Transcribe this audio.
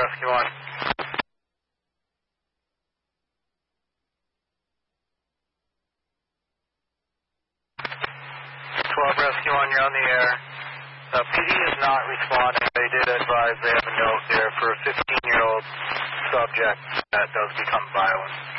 Rescue 1. 12 Rescue 1, you're on the air. PD is not responding. They did advise they have a note there for a 15-year-old subject that does become violent.